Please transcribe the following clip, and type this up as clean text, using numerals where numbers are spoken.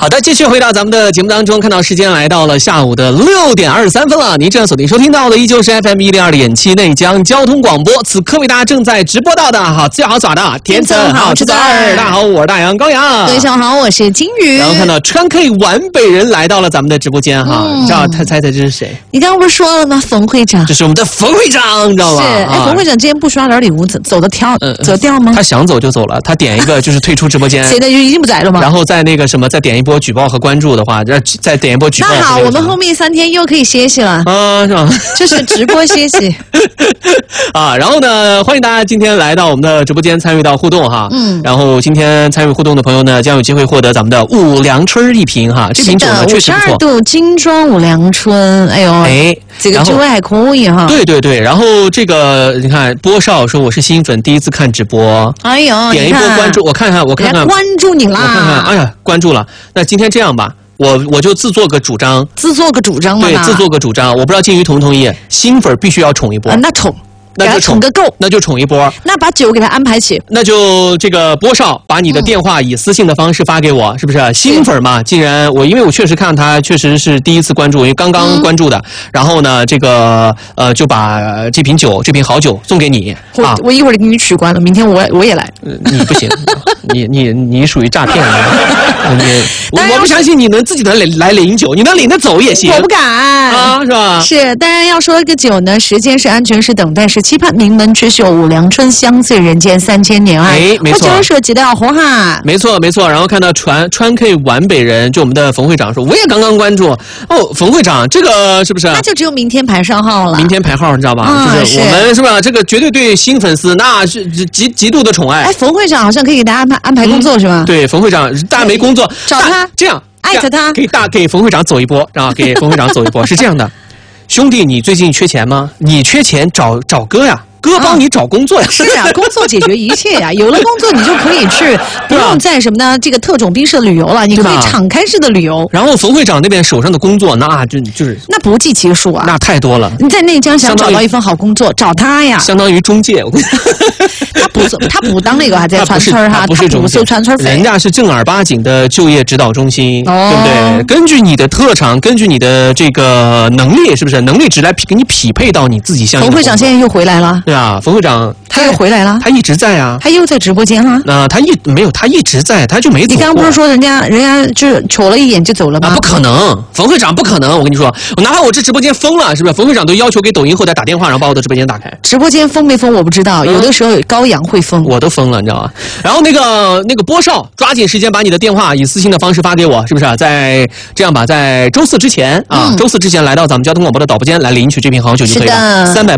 好的，继续回到咱们的节目当中，看到时间来到了下午的6点23分了。您正在锁定收听到的依旧是 FM 102.7内江交通广播，此刻为大家正在直播到的好最好耍的甜橙好吃的大家好，我是大杨高阳。 各位下午好，我是金鱼。 然后看到川 K 皖北人来到了咱们的直播间哈，你知道他猜这是谁？ 你刚刚不是说了吗？冯会长， 这是我们的冯会长，你知道吗？ 是，哎，冯会长今天不刷点礼物走得掉吗？ 他想走就走了，他点一个就是退出直播间， 现在就已经不在了吗？ 然后再那个什么，再点一波举报和关注的话，再点一波举报。 那好，我们后面3天又可以歇息了啊，是吧？ 就是直播歇息啊。然后呢，欢迎大家今天来到我们的直播间参与到互动哈。然后今天参与互动的朋友呢，将有机会获得咱们的五粮春一瓶哈。这瓶酒呢确实不错，52 度精装五粮春，哎呦，这个酒味还可以哈。 对对对，然后这个你看，波少说我是新粉，第一次看直播， 哎呦， 点一波关注，我看看， 关注你啦， 我看看，哎呀，关注了。那今天这样吧。我就自作个主张嘛， 对， 自作个主张，我不知道金鱼同不同意，新粉必须要宠一波， 那宠。给他宠个够， 那就宠一波。 那把酒给他安排起， 那就这个波少把你的电话以私信的方式发给我，是不是？新粉嘛，既然因为我确实看他确实是第一次关注，因为刚刚关注的。然后呢，这个就把这瓶好酒送给你啊。 我一会儿给你取关了，明天我也来。 你不行，你属于诈骗。我不相信你能自己来领酒，你能领得走也行。 我不敢啊，是吧？ 是，当然要说一个酒呢，时间是安全，是等待，是期盼，名门之秀五粮春，相随人间3000年啊！ 哎，没错， 我就是记得要活哈。 没错。然后看到川 K 皖北人，就我们的冯会长说，我也刚刚关注哦，冯会长这个是不是？ 那就只有明天排上号了。 明天排号，你知道吧？就是我们是吧？这个绝对对新粉丝那是极度的宠爱。 哎，冯会长好像可以给大家安排工作是吧？ 对，冯会长大家没工作， 找他这样艾特他， 给冯会长走一波啊！给冯会长走一波是这样的，兄弟，你最近缺钱吗？你缺钱找哥呀。哥帮你找工作呀！ 是啊，工作解决一切呀。有了工作，你就可以去，不用在什么呢？这个特种兵式旅游了，你可以敞开式的旅游。 然后冯会长那边手上的工作，那就是那不计其数啊， 那太多了。 你在内江想找到一份好工作，找他呀， 相当于中介。 他不当那个还在传村儿哈， 不是不收传村费， 人家是正儿八经的就业指导中心，对不对？根据你的特长，根据你的这个能力，是不是能力值来给你匹配到你自己相应的。 冯会长现在又回来了。 对啊，冯会长他又回来了， 他一直在啊， 他又在直播间了。 他一直在，他就没走过。 你刚刚不是说人家就是瞅了一眼就走了吗？ 不可能，冯会长不可能。我跟你说，哪怕我这直播间封了，是不是？冯会长都要求给抖音后台打电话，然后把我的直播间打开。 直播间封没封我不知道，有的时候高阳会封， 我都封了，你知道吗？然后那个波少，抓紧时间把你的电话以私信的方式发给我，是不是？在这样吧，在周4之前啊，周4之前来到咱们交通广播的导播间来领取这瓶好酒就可以了。300